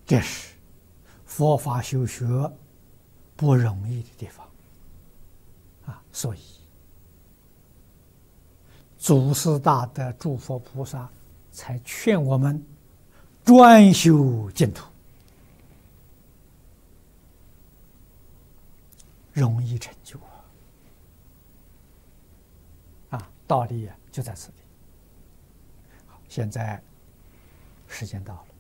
这是佛法修学不容易的地方所以祖师大德诸佛菩萨才劝我们专修净土，容易成就道理就在此地。好，现在时间到了。